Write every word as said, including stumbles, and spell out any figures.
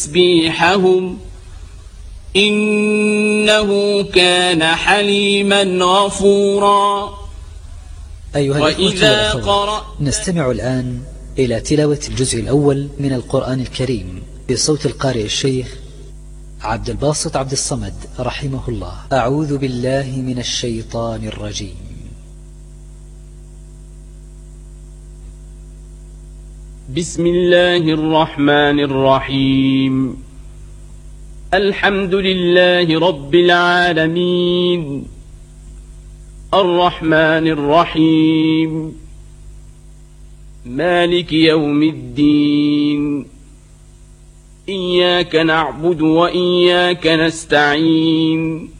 تسبيحهم إنه كان حليما غفورا. أيها الأخوة والأخوات، نستمع الآن إلى تلاوة الجزء الأول من القرآن الكريم بصوت القارئ الشيخ عبد الباسط عبد الصمد رحمه الله. أعوذ بالله من الشيطان الرجيم. بسم الله الرحمن الرحيم. الحمد لله رب العالمين الرحمن الرحيم مالك يوم الدين إياك نعبد وإياك نستعين